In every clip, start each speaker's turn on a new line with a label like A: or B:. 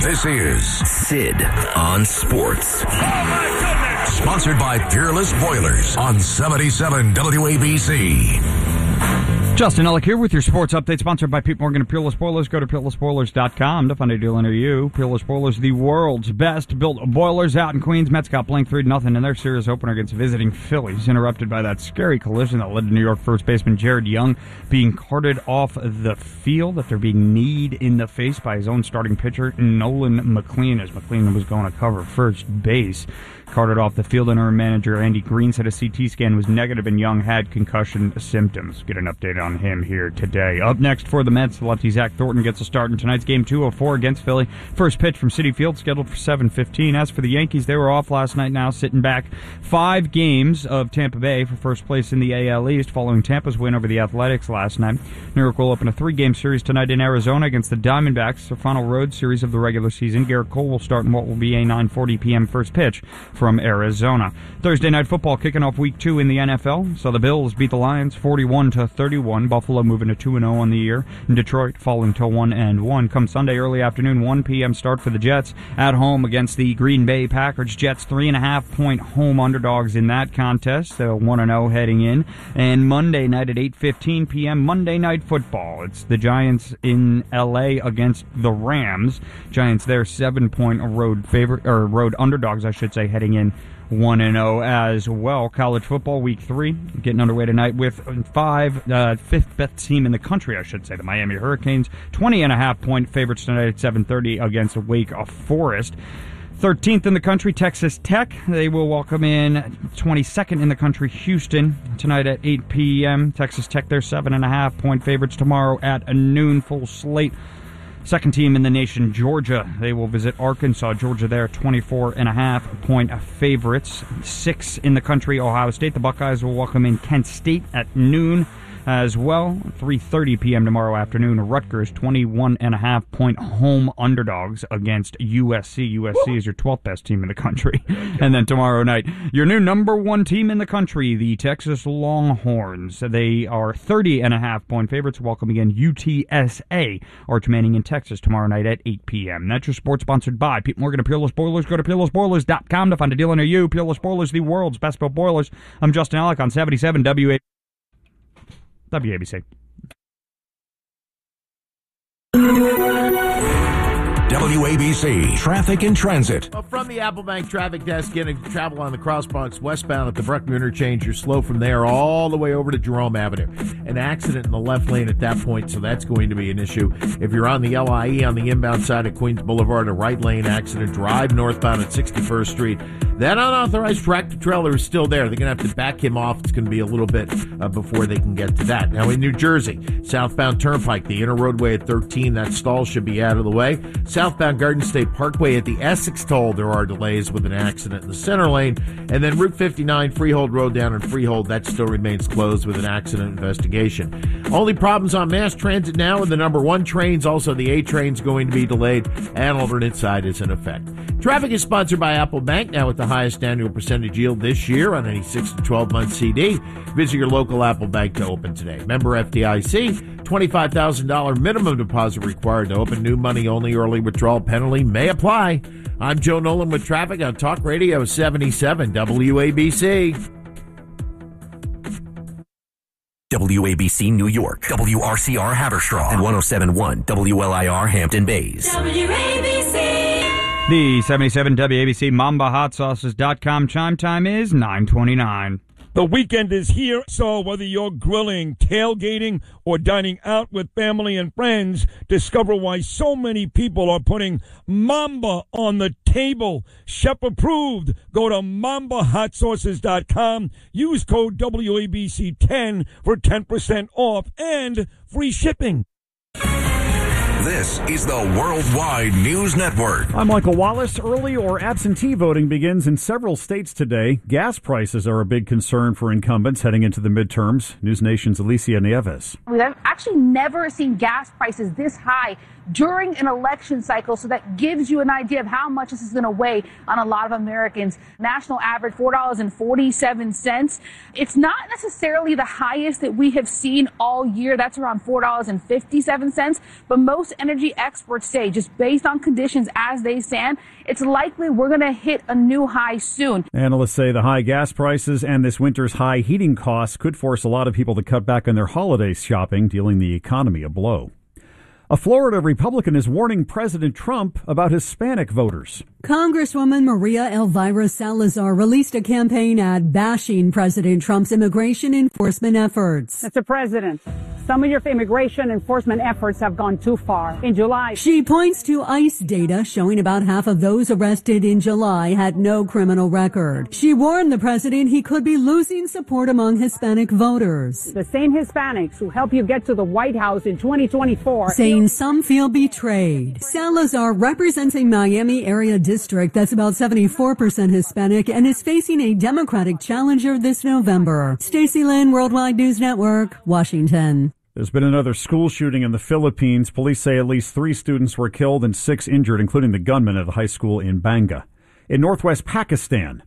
A: This is Sid on Sports. Oh, my goodness! Sponsored by Peerless Boilers on 77 WABC.
B: Justin Ellick here with your sports update, sponsored by Pete Morgan of Peerless Boilers. Go to peerlessboilers.com to find a deal near you. Peerless Boilers, the world's best built boilers out in Queens. Mets got blanked 3-0 in their series opener against visiting Phillies, interrupted by that scary collision that led to New York first baseman Jared Young being carted off the field after being kneed in the face by his own starting pitcher, Nolan McLean, as McLean was going to cover first base. Carted off the field, interim manager Andy Green said a CT scan was negative and Young had concussion symptoms. Get an update on him here today. Up next for the Mets, lefty Zach Thornton gets a start in tonight's game 2 of 4 against Philly. First pitch from Citi Field scheduled for 7:15. As for the Yankees, they were off last night, now sitting back 5 games of Tampa Bay for first place in the AL East following Tampa's win over the Athletics last night. New York will open a 3-game series tonight in Arizona against the Diamondbacks, their final road series of the regular season. Garrett Cole will start in what will be a 9:40 p.m. first pitch from Arizona. Thursday night football kicking off week 2 in the NFL. So the Bills beat the Lions 41-31. Buffalo moving to 2-0 on the year. And Detroit falling to 1-1. Come Sunday early afternoon, 1 p.m. start for the Jets at home against the Green Bay Packers. Jets 3.5-point home underdogs in that contest. So 1-0 heading in. And Monday night at 8:15 p.m. Monday Night Football. It's the Giants in L.A. against the Rams. Giants there 7-point road underdogs, I should say, heading in 1-0 as well. College football week 3 getting underway tonight with fifth best team in the country, I should say, the Miami Hurricanes. 20.5-point favorites tonight at 7:30 against Wake Forest. 13th in the country, Texas Tech. They will welcome in 22nd in the country, Houston, tonight at 8 p.m. Texas Tech, they're 7.5-point favorites tomorrow at noon, full slate. Second team in the nation, Georgia. They will visit Arkansas. Georgia there, 24.5-point favorites. 6th in the country, Ohio State. The Buckeyes will welcome in Kent State at noon as well. 3:30 p.m. tomorrow afternoon, Rutgers, 21.5-point home underdogs against USC. USC is your 12th best team in the country. And then tomorrow night, your new number 1 team in the country, the Texas Longhorns. They are 30.5-point favorites, welcoming in UTSA, Arch Manning in Texas tomorrow night at 8 p.m. That's your sports sponsored by Pete Morgan of Peerless Boilers. Go to peerlessboilers.com to find a deal near you. Peerless Boilers, the world's best built boilers. I'm Justin Alec on 77 WABC.
A: WABC Traffic and Transit.
C: Well, from the Applebank Traffic Desk, getting travel on the Crossbronx westbound at the Bruckner Interchange. You're slow from there all the way over to Jerome Avenue. An accident in the left lane at that point, so that's going to be an issue. If you're on the LIE on the inbound side of Queens Boulevard, a right lane accident. Drive northbound at 61st Street. That unauthorized tractor trailer is still there. They're going to have to back him off. It's going to be a little bit before they can get to that. Now in New Jersey, southbound Turnpike, the inner roadway at 13, that stall should be out of the way. Southbound Garden State Parkway at the Essex Toll, there are delays with an accident in the center lane. And then Route 59, Freehold Road down in Freehold, that still remains closed with an accident investigation. Only problems on mass transit now are the number 1 trains. Also, the A train's going to be delayed, and alternate side is in effect. Traffic is sponsored by Apple Bank, now with the highest annual percentage yield this year on any 6 to 12-month CD. Visit your local Apple Bank to open today. Member FDIC, $25,000 minimum deposit required to open. New money only. Early withdrawal penalty may apply. I'm Joe Nolan with traffic on Talk Radio 77 WABC.
A: WABC New York, WRCR Haverstraw, and 107.1 WLIR Hampton Bays.
D: WABC.
B: The 77 WABC MambaHotSauces.com chime time is 9:29.
E: The weekend is here, so whether you're grilling, tailgating, or dining out with family and friends, discover why so many people are putting Mamba on the table. Chef approved. Go to MambaHotSauces.com. Use code WABC10 for 10% off and free shipping.
A: This is the Worldwide News Network.
F: I'm Michael Wallace. Early or absentee voting begins in several states today. Gas prices are a big concern for incumbents heading into the midterms. News Nation's Alicia Nieves.
G: We've actually never seen gas prices this high during an election cycle, so that gives you an idea of how much this is going to weigh on a lot of Americans. National average, $4.47. It's not necessarily the highest that we have seen all year. That's around $4.57. But most energy experts say, just based on conditions as they stand, it's likely we're going to hit a new high soon. Analysts
F: say the high gas prices and this winter's high heating costs could force a lot of people to cut back on their holiday shopping, dealing the economy a blow. A Florida Republican is warning President Trump about Hispanic voters.
D: Congresswoman Maria Elvira Salazar released a campaign ad bashing President Trump's immigration enforcement efforts.
H: Mr. President, some of your immigration enforcement efforts have gone too far. In July,
D: she points to ICE data showing about half of those arrested in July had no criminal record. She warned the president he could be losing support among Hispanic voters.
H: The same Hispanics who helped you get to the White House in 2024.
D: Saying some feel betrayed. Salazar represents a Miami area district that's about 74% Hispanic and is facing a Democratic challenger this November. Stacey Lynn, Worldwide News Network, Washington.
F: There's been another school shooting in the Philippines. Police say at least 3 students were killed and 6 injured, including the gunman at a high school in Banga. In northwest Pakistan,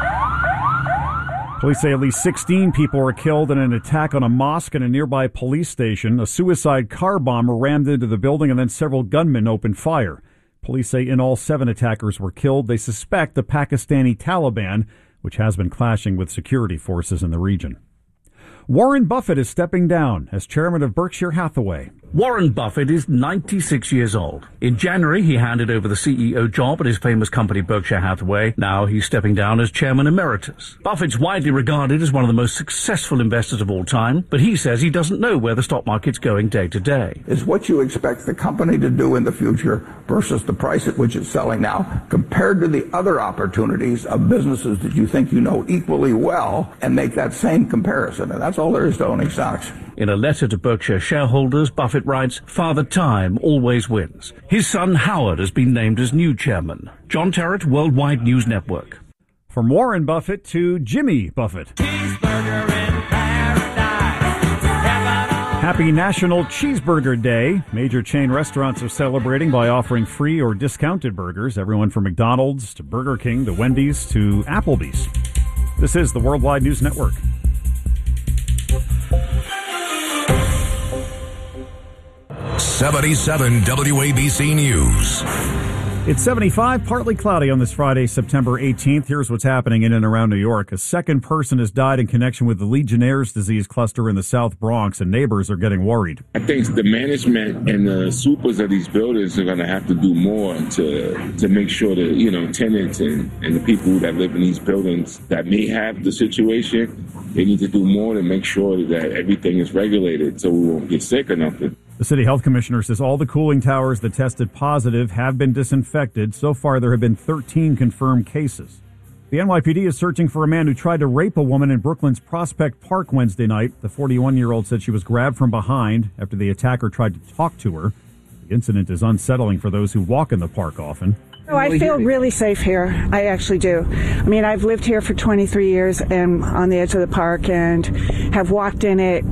F: police say at least 16 people were killed in an attack on a mosque and a nearby police station. A suicide car bomber rammed into the building and then several gunmen opened fire. Police say in all 7 attackers were killed. They suspect the Pakistani Taliban, which has been clashing with security forces in the region. Warren Buffett is stepping down as chairman of Berkshire Hathaway.
I: Warren Buffett is 96 years old. In January, he handed over the CEO job at his famous company Berkshire Hathaway. Now he's stepping down as chairman emeritus. Buffett's widely regarded as one of the most successful investors of all time, but he says he doesn't know where the stock market's going day to day.
J: Is what you expect the company to do in the future versus the price at which it's selling now, compared to the other opportunities of businesses that you think you know equally well, and make that same comparison. And that's all there is to owning stocks.
I: In a letter to Berkshire shareholders, Buffett writes, "Father Time always wins." His son Howard has been named as new chairman. John Terrett, Worldwide News Network.
F: From Warren Buffett to Jimmy Buffett. Happy National Cheeseburger Day. Major chain restaurants are celebrating by offering free or discounted burgers. Everyone from McDonald's to Burger King to Wendy's to Applebee's. This is the Worldwide News Network.
A: '77 WABC News.
F: It's 75, partly cloudy on this Friday, September 18th. Here's what's happening in and around New York. A second person has died in connection with the Legionnaire's disease cluster in the South Bronx, and neighbors are getting worried.
K: I think the management and the supers of these buildings are going to have to do more to make sure that, tenants and the people that live in these buildings that may have the situation, they need to do more to make sure that everything is regulated so we won't get sick or nothing.
F: The city health commissioner says all the cooling towers that tested positive have been disinfected. So far, there have been 13 confirmed cases. The NYPD is searching for a man who tried to rape a woman in Brooklyn's Prospect Park Wednesday night. The 41-year-old said she was grabbed from behind after the attacker tried to talk to her. The incident is unsettling for those who walk in the park often.
L: Oh, I feel really safe here. I actually do. I mean, I've lived here for 23 years and on the edge of the park and have walked in it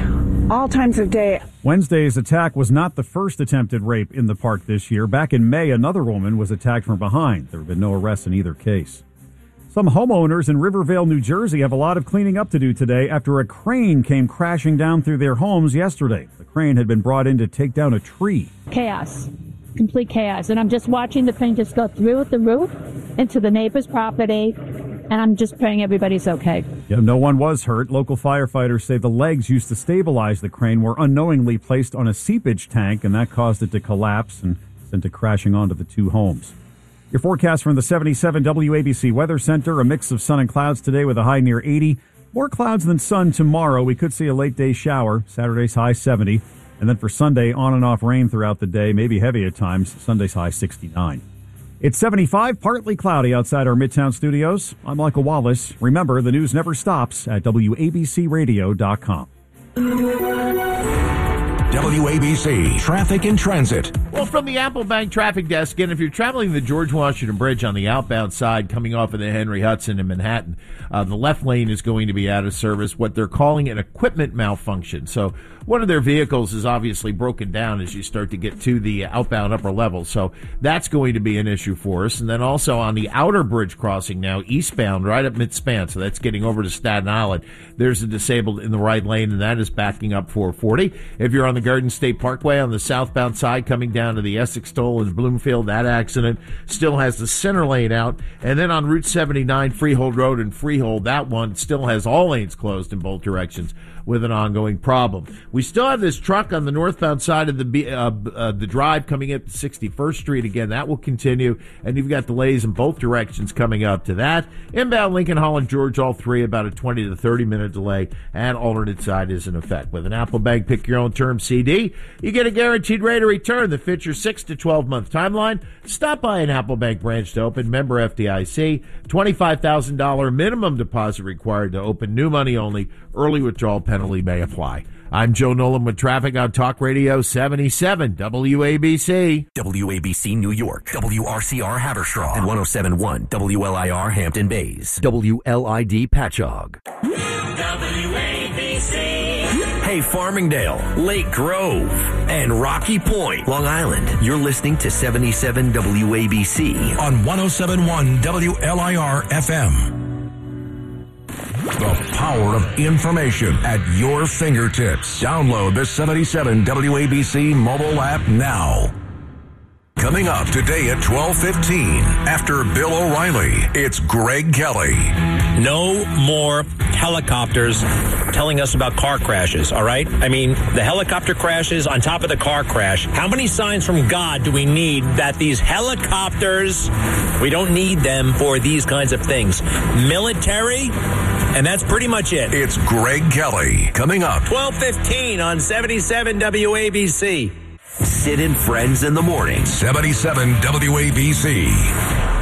L: all times of day.
F: Wednesday's attack was not the first attempted rape in the park this year. Back in May, another woman was attacked from behind. There have been no arrests in either case. Some homeowners in Rivervale, New Jersey have a lot of cleaning up to do today after a crane came crashing down through their homes yesterday. The crane had been brought in to take down a tree.
M: Chaos. Complete chaos. And I'm just watching the crane just go through the roof into the neighbor's property. And I'm just praying everybody's okay.
F: Yeah, no one was hurt. Local firefighters say the legs used to stabilize the crane were unknowingly placed on a seepage tank, and that caused it to collapse and sent it crashing onto the 2 homes. Your forecast from the 77 WABC Weather Center, a mix of sun and clouds today with a high near 80. More clouds than sun tomorrow. We could see a late day shower. Saturday's high 70. And then for Sunday, on and off rain throughout the day, maybe heavy at times. Sunday's high 69. It's 75, partly cloudy outside our Midtown studios. I'm Michael Wallace. Remember, the news never stops at WABCRadio.com.
A: WABC Traffic and Transit.
C: Well, from the Apple Bank Traffic Desk, and if you're traveling the George Washington Bridge on the outbound side coming off of the Henry Hudson in Manhattan, the left lane is going to be out of service, what they're calling an equipment malfunction. So one of their vehicles is obviously broken down as you start to get to the outbound upper level. So that's going to be an issue for us. And then also on the outer bridge crossing now, eastbound, right up mid-span. So that's getting over to Staten Island. There's a disabled in the right lane, and that is backing up 440. If you're on the Garden State Parkway on the southbound side coming down to the Essex Toll in Bloomfield. That accident still has the center lane out. And then on Route 79, Freehold Road and Freehold, that one still has all lanes closed in both directions with an ongoing problem. We still have this truck on the northbound side of the drive coming up to 61st Street. Again, that will continue, and you've got delays in both directions coming up to that. Inbound Lincoln, Holland, George, all three, about a 20 to 30-minute delay, and alternate side is in effect. With an Apple Bank pick-your-own-term CD, you get a guaranteed rate of return that fits your 6 to 12-month timeline. Stop by an Apple Bank branch to open. Member FDIC. $25,000 minimum deposit required to open. New money only. Early withdrawal penalty may apply. I'm Joe Nolan with traffic on Talk Radio 77 WABC.
A: WABC New York, WRCR Haverstraw, and 107.1 WLIR Hampton Bays, WLID Patchogue. WABC. Hey, Farmingdale, Lake Grove, and Rocky Point, Long Island. You're listening to 77 WABC on 107.1 WLIR FM. The power of information at your fingertips. Download the 77 WABC mobile app now. Coming up today at 12:15, after Bill O'Reilly, it's Greg Kelly.
N: No more helicopters telling us about car crashes, all right? I mean, the helicopter crashes on top of the car crash. How many signs from God do we need that these helicopters, we don't need them for these kinds of things? Military, and that's pretty much it.
A: It's Greg Kelly. Coming up.
N: 12:15 on 77 WABC.
A: Sid and Friends in the morning. 77 WABC.